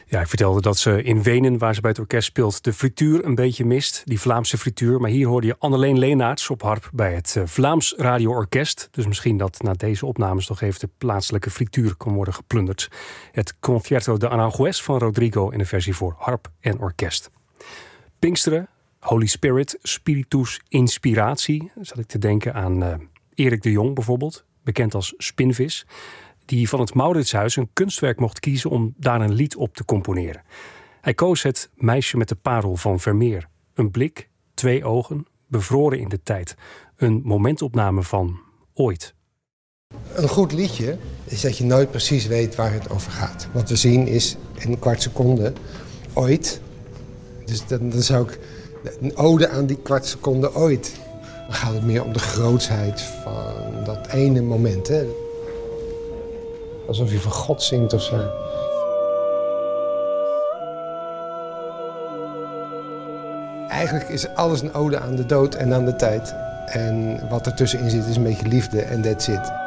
Ja, ik vertelde dat ze in Wenen, waar ze bij het orkest speelt, de frituur een beetje mist. Die Vlaamse frituur. Maar hier hoorde je Anneleen Leenaerts op harp bij het Vlaams Radio Orkest. Dus misschien dat na deze opnames nog even de plaatselijke frituur kan worden geplunderd. Het Concierto de Aranjuez van Rodrigo in een versie voor harp en orkest. Pinksteren, Holy Spirit, Spiritus Inspiratie. Zat ik te denken aan Erik de Jong bijvoorbeeld, bekend als Spinvis, die van het Mauritshuis een kunstwerk mocht kiezen om daar een lied op te componeren. Hij koos het Meisje met de Parel van Vermeer. Een blik, 2 ogen, bevroren in de tijd. Een momentopname van ooit. Een goed liedje is dat je nooit precies weet waar het over gaat. Wat we zien is in een kwart seconde ooit. Dus dan zou ik een ode aan die kwart seconde ooit. Dan gaat het meer om de grootsheid van dat ene moment. Hè? Alsof je van God zingt of zo. Eigenlijk is alles een ode aan de dood en aan de tijd. En wat er tussenin zit is een beetje liefde en that's it.